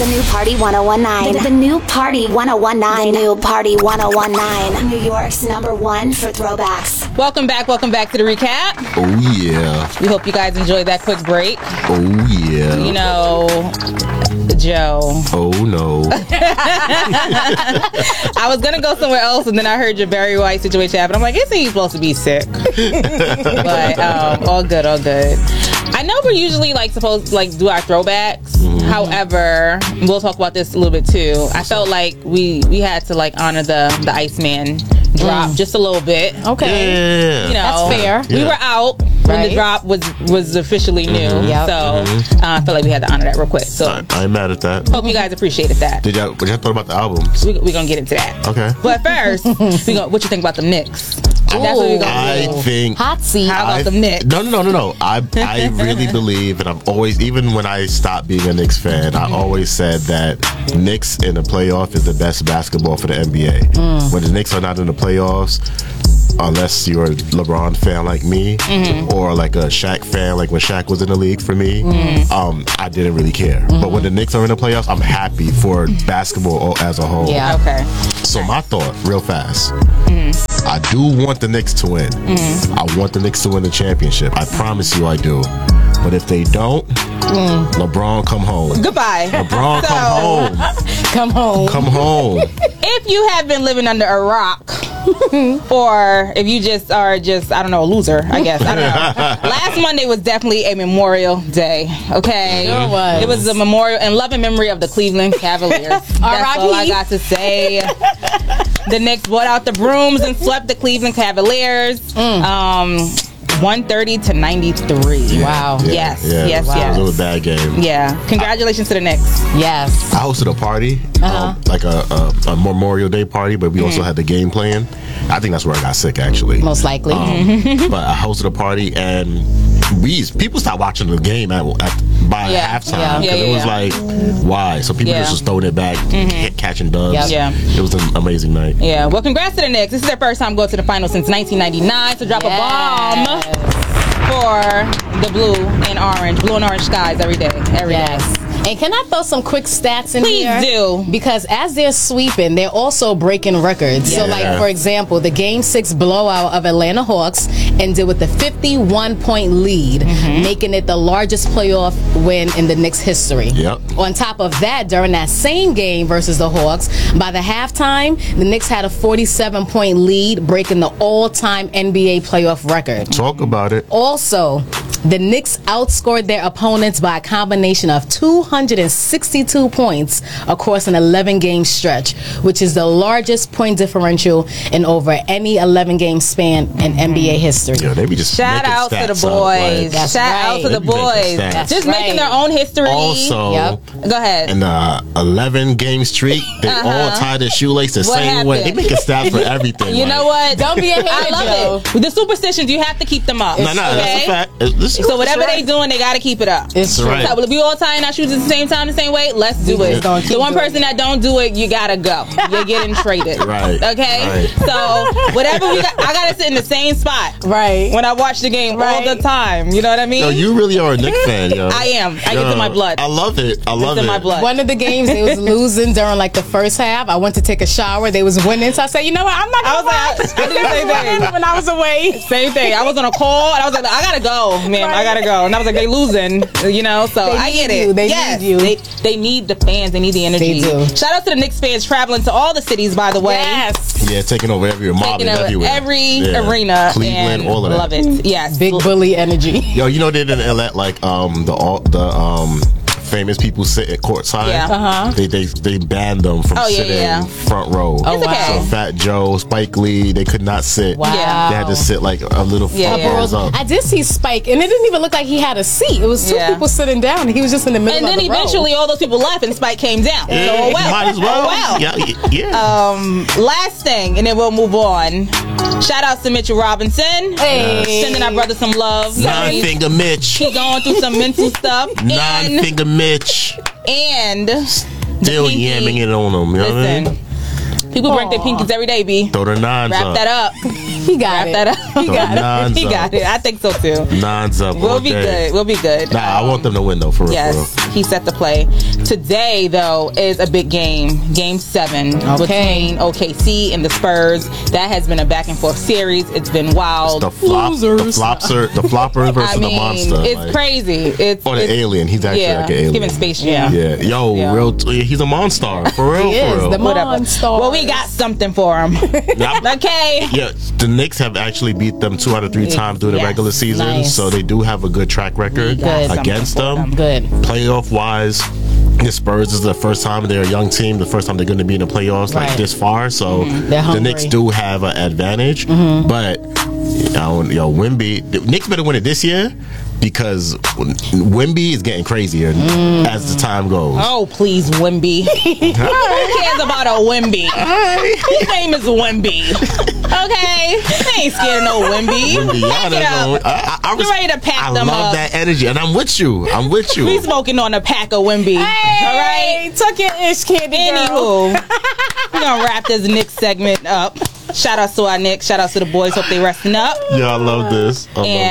The new Party 1019. The new Party 1019. The new Party 1019. New York's #1 for throwbacks. Welcome back to the recap. Oh yeah. We hope you guys enjoyed that quick break. Oh yeah. You know, Joe. Oh no. I was gonna go somewhere else, and then I heard your Barry White situation happen. I'm like, isn't he supposed to be sick? But all good. I know we're usually supposed to do our throwbacks. However, we'll talk about this a little bit too. I felt like we had to honor the Iceman drop just a little bit. Okay. Yeah. You know, that's fair. We were out when the drop was officially new. Yep. So I felt like we had to honor that real quick. So I ain't mad at that. hope you guys appreciated that. What y'all thought about the albums? We're gonna get into that. Okay. But first, what you think about the mix? That's what we're gonna do. I think Hot seat. How about the Knicks? No. I really believe, and I've always, even when I stopped being a Knicks fan, I always said that Knicks in the playoff is the best basketball for the NBA. When the Knicks are not in the playoffs, unless you're a LeBron fan like me, or like a Shaq fan, like when Shaq was in the league for me, I didn't really care. But when the Knicks are in the playoffs, I'm happy for basketball as a whole. Yeah. Okay. So my thought, real fast, I do want the Knicks to win. I want the Knicks to win the championship. I promise you I do. But if they don't, LeBron, come home. Goodbye. LeBron, Come home. come home. If you have been living under a rock, or if you just are I don't know, a loser, I guess. I don't know. Last Monday was definitely a Memorial Day, okay? Sure was. It was a memorial in love and memory of the Cleveland Cavaliers. That's all I got to say. The Knicks brought out the brooms and swept the Cleveland Cavaliers. 130-93. Wow. Yes. It was a bad game. Yeah. Congratulations to the Knicks. Yes. I hosted a party, like a Memorial Day party, but we also had the game playing. I think that's where I got sick, actually. Most likely. But I hosted a party, and people stopped watching the game by halftime. Because it was like, why? So people just throwing it back, catching dubs. Yep. Yeah. It was an amazing night. Yeah. Well, congrats to the Knicks. This is their first time going to the finals since 1999. So drop a bomb for the blue and orange skies every day. Every day. And can I throw some quick stats in Please here? do. Because as they're sweeping, they're also breaking records. So, for example, the Game 6 blowout of Atlanta Hawks ended with a 51-point lead, making it the largest playoff win in the Knicks' history. Yep. On top of that, during that same game versus the Hawks, by the halftime, the Knicks had a 47-point lead, breaking the all-time NBA playoff record. Talk about it. Also, the Knicks outscored their opponents by a combination of 262 points across an 11-game stretch, which is the largest point differential in over any 11-game span in NBA history. Yeah, they be just Shout out to the boys. Shout out to the boys. Just making their own history. Also, go ahead. In the 11-game streak, they all tied their shoelace the same way. They making stats for everything. You know what? Don't be a hater, I love it. The superstitions, you have to keep them up. No, that's a fact. So whatever they doing, they got to keep it up. It's true. Right. So if we all tying our shoes at the same time, the same way, let's do it. The one person that don't do it, you gotta go. You're getting traded. Right. Okay. Right. So whatever we got, I gotta sit in the same spot. Right. When I watch the game all the time, you know what I mean? No, you really are a Knicks fan, yo. I am. I get to my blood. I love it. It's in my blood. One of the games they was losing during the first half. I went to take a shower. They was winning, so I said, you know what? I'm not gonna I did the same thing when I was away. Same thing. I was on a call and I was like, I gotta go, man. I gotta go. And I was like, they losing, you know. So I get it. They need you. They need the fans. They need the energy. They do. Shout out to the Knicks fans traveling to all the cities, by the way. Yes. Yeah, taking over every mob everywhere. Every arena. Cleveland, and all of that. Love it. Yes. Big bully energy. Yo, you know they didn't let the famous people sit at courtside. Yeah. They banned them from sitting front row. Oh, wow. Okay. So Fat Joe, Spike Lee, they could not sit. Wow. Yeah. They had to sit like a little rows up. I did see Spike, and it didn't even look like he had a seat. It was two people sitting down, and he was just in the middle and of the then eventually all those people left, and Spike came down. Yeah, So, oh, well. might as well. Oh, well. Yeah. Last thing, and then we'll move on. Shout out to Mitchell Robinson. Hey. Sending our brother some love. Nine-finger Mitch. He going through some mental stuff. Nine-finger Mitch. And still yamming it on them. You know what I mean? People break their pinkies every day, B. Throw their nines Wrap up. that up. He got it. Wrap that up. He got it. He got it. I think so too. Nines up. We'll be good. We'll be good. Nah, I want them to win though. For yes, real. he's set to play Today, though, is a big game. Game 7 between OKC and the Spurs. That has been a back and forth series. It's been wild. The flopper versus the monster. It's crazy. It's the alien. He's actually like an alien. Giving Space Jam. Yeah. He's a monster. For real. He is the monster. Well, we got something for him. Okay. Yeah, the Knicks have actually beat them 2 out of 3 times during the regular season, Nice. so they do have a good track record against them. Good. Playoff wise, the Spurs is the first time they're a young team, the first time they're going to be in the playoffs like this far. So the Knicks do have an advantage, but Wemby, the Knicks better win it this year. Because Wemby is getting crazier as the time goes. Oh, please, Wemby. Who cares about a Wemby? His name is Wemby. Okay? I ain't scared of no Wemby. Pack it up. You're ready to pack them up. I love that energy, and I'm with you. We smoking on a pack of Wemby. Hey, all right? Tuck your ish candy, Anywho, we're going to wrap this Knicks segment up. Shout out to our Knicks. Shout out to the boys. Hope they resting up. Yeah, I love this.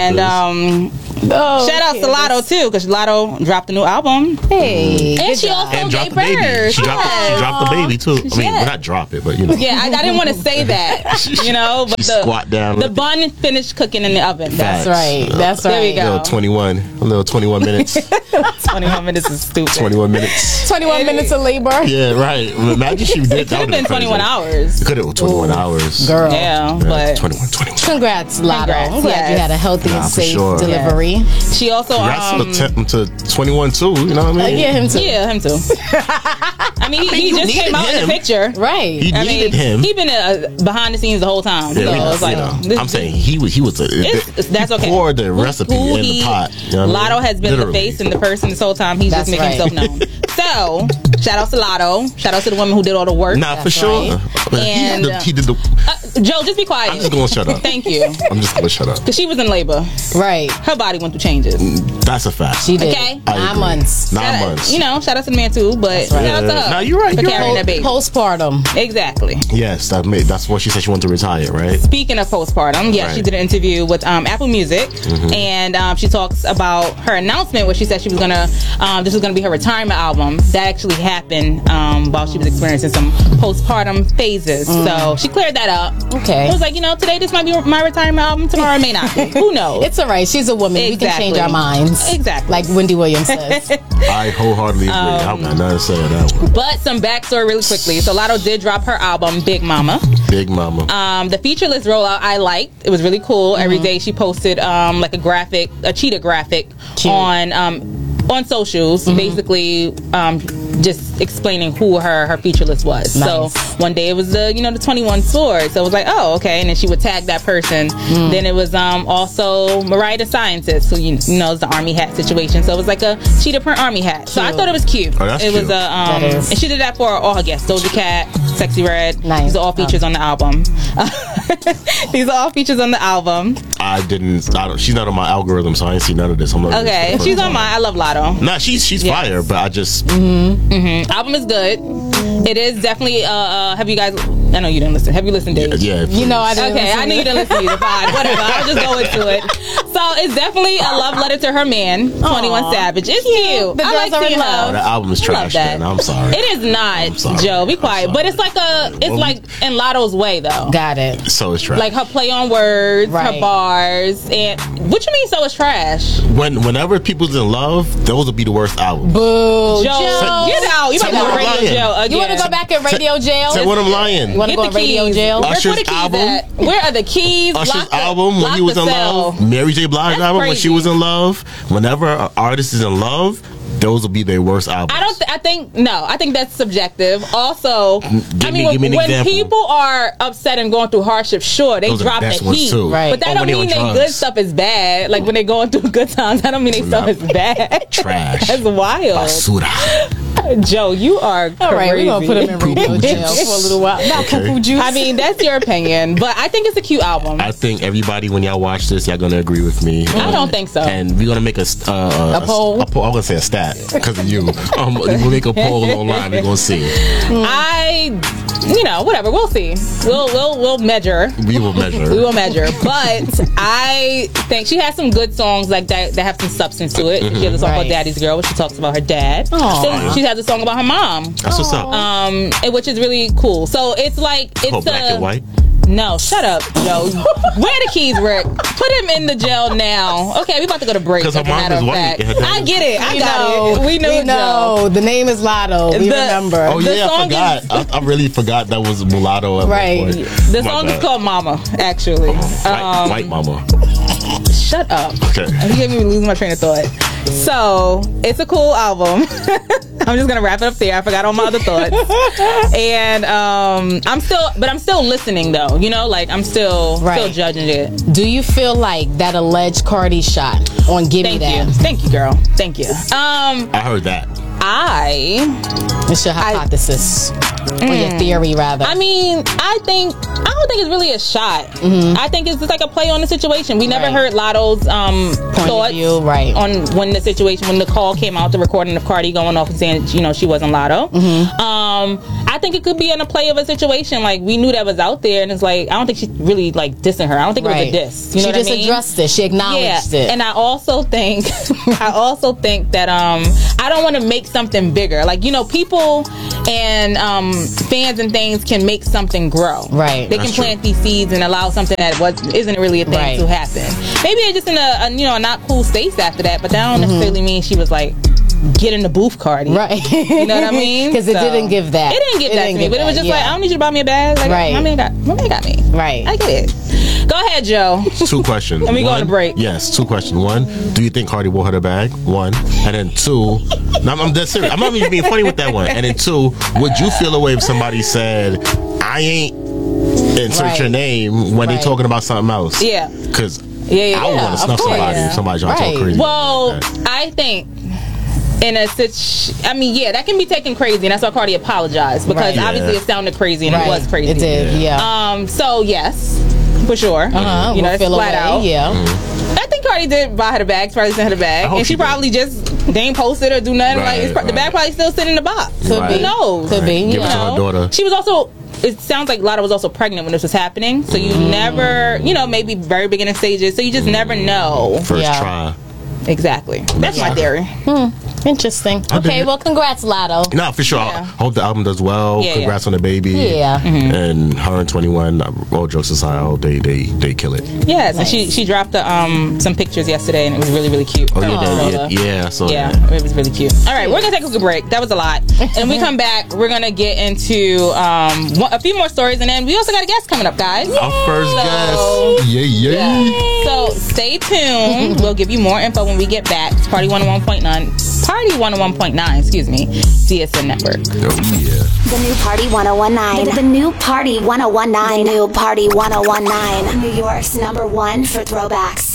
Shout out to Lotto too, because Lotto dropped a new album. Hey, and she also gave birth. She dropped the baby too. I mean, well, not drop it, but you know. Yeah, I didn't want to say that. You know, but squat down. The bun finished cooking in the oven. That's right. That's right. There we go. A little 21 minutes. 21 minutes is stupid. 21 minutes. 21 minutes of labor. Yeah, right. Imagine she did. It could have been 21 hours. It could have been 21 hours. Girl. Yeah, but 21. Congrats, Lotto. I'm glad you had a healthy and safe delivery. Yeah. She also to 21 too. You know what I mean? Yeah, him too. Yeah, him too. I mean, he just came out in the picture, right? He needed him. He been behind the scenes the whole time. Yeah, so it's like, I'm saying he was. That's okay. Poured the recipe in the pot. You know Lotto has been the face and the person this whole time. He's just making himself known. So, shout out to Lotto. Shout out to the woman who did all the work. Nah, for sure. And he did the. Joe, just be quiet. I'm just gonna shut up. Thank you. I'm just gonna shut up. Because she was in labor. Right. Her body went through changes. That's a fact. She did. Okay. 9 months. 9 months. You know, shout out to the man too, but shout out to her. No, you're right. For carrying that baby. Postpartum. Exactly. Yes, that's what she said. She wanted to retire, right? Speaking of postpartum, she did an interview with Apple Music, and she talks about her announcement where she said she was gonna this was gonna be her retirement album. That actually happened while she was experiencing some postpartum phases. So she cleared that up. Okay. It was like, today this might be my retirement album. Tomorrow it may not be. Who knows? It's all right. She's a woman. Exactly. We can change our minds. Exactly. Like Wendy Williams says. I wholeheartedly agree. I'm not gonna say that one. But some backstory really quickly. So Lotto did drop her album, Big Mama. Big Mama. The featureless rollout I liked. It was really cool. Every day she posted like a cheetah graphic on socials, basically just explaining who her featureless was. Nice. So one day it was the 21 Sword. So it was like, oh, okay, and then she would tag that person. Then it was also Mariah the Scientist, who is the army hat situation. So it was like a cheetah print army hat. So I thought it was cute. Oh, that's it cute. Was and she did that for all her guests. Doja Cat, Sexy Red. Nice. These are all features on the album. These are all features on the album. She's not on my algorithm, so I ain't see none of this. Okay, she's on mine. I love Lotto. Nah, she's fire, but I just album is good. It is definitely have you guys, I know you didn't listen. Have you listened, Dave? Yeah. I didn't Okay, I knew you didn't listen either. Fine, whatever. I'll just go into it. So it's definitely a love letter to her man, 21 Savage. It's cute. The I girls like are in seeing love. her. the album is trash. Then I'm sorry. It is not, Joe. Be quiet. But it's like like in Lotto's way though. Got it. So it's trash. Like her play on words, Right. her bars, and what you mean? So it's trash. Whenever people's in love, those will be the worst albums. Boo. Joe, get out. You Say might go to what I'm radio lying. jail again. You want to go back in radio jail? Say what I'm lying. You want to Get go in the radio keys. jail? Where's Usher's the keys album? at? Where are the keys? Usher's Lock the- album when lock he was the in cell. love. Mary J. Blige That's album when she crazy. was in love. Whenever an artist is in love, those will be their worst albums. I think that's subjective. Also, give me an when example. people are upset and going through hardship, sure, they Those are drop the the best ones heat. too. Right. But that Or don't when they mean on their drugs. good stuff is bad. Like when they're going through good times, I don't mean their stuff is bad. Trash. That's wild. Basura. Joe, you are crazy. All right, we're going to put him in radio jail for a little while. Not poo-poo juice. I mean, that's your opinion, but I think it's a cute album. I think everybody, when y'all watch this, y'all gonna agree with me. I don't think so. And we're gonna make a poll? I'm gonna say a stat because of you. We'll make a poll online. We're gonna see. whatever. We'll see. We'll measure. We will measure. We will measure. But I think she has some good songs like that have some substance to it. She has a song called Daddy's Girl, where she talks about her dad. Then she has a song about her mom. That's what's up. Which is really cool. So it's like it's Black and White. No, shut up, Joe. Where the keys, Rick? Put him in the jail now. Okay, we about to go to break. Because her mom is white. I get it. I got it. We know. Joe. The name is Lotto. We remember. Oh yeah, I forgot. I really forgot that was Mulatto. Right. The song is called Mama, actually. White Mama. Shut up. Okay. You gave me losing my train of thought. So it's a cool album. I'm just gonna wrap it up there. I forgot all my other thoughts. And I'm still listening though. I'm still judging it. Do you feel like that alleged Cardi shot on Give Me That? Thank you, girl. Thank you. I heard that. It's your hypothesis. Or your theory, rather. I mean, I don't think it's really a shot. I think it's just like a play on the situation. We never heard Lotto's thoughts on when the call came out, the recording of Cardi going off and saying, she wasn't Lotto. I think it could be in a play of a situation. Like, we knew that was out there, and it's like, I don't think she's really like dissing her. I don't think it was a diss. You know what I mean? She just addressed it. She acknowledged it. And I also think that I don't want to make something bigger. Like, people and fans and things can make something grow. Right. They can plant these seeds and allow something that isn't really a thing to happen. Maybe they're just in a not cool space after that, but that don't necessarily mean she was like, get in the booth, Cardi. Right. You know what I mean? Because it didn't give that. It didn't give that to me, but it was just like, I don't need you to buy me a bag. Like, my man got me. Right. I get it. Go ahead, Joe. 2 questions. Let me go on a break. Yes, 2 questions. 1, do you think Cardi wore her bag? 1. And then 2, I'm dead serious. I'm not even being funny with that one. And then 2, would you feel a way if somebody said, I ain't insert your name when they talking about something else? Yeah. Because I would want to snuff somebody if somebody's trying to talk crazy. Well, I think that can be taken crazy, and that's why Cardi apologized, because obviously it sounded crazy, and it was crazy. It did, yeah. So yes, for sure. That's flat out. Yeah. I think Cardi did buy her the bag, probably sent her the bag, and she probably just didn't post it or do nothing. The bag probably still sitting in the box. Could be. Who knows? Could be. Give it to her daughter. She was also. It sounds like Lotto was also pregnant when this was happening, so you never, maybe very beginning stages, so you just never know. First try. Exactly. That's my theory. Interesting. Okay, well, congrats, Lotto. No, for sure. I hope the album does well. Congrats on the baby. Yeah. And her and 21, all jokes aside, I hope they kill it. Yes, and she dropped some pictures yesterday, and it was really, really cute. Oh, yeah. It was really cute. All right, we're going to take a quick break. That was a lot. And when we come back, we're going to get into a few more stories, and then we also got a guest coming up, guys. Our first guest. Yeah. So stay tuned. We'll give you more info when we get back. It's Party 101.9. Party 101.9, excuse me, CSN Network. Oh, yeah. The new Party 101.9. The new Party 101.9. The new Party 101.9. New York's #1 for throwbacks.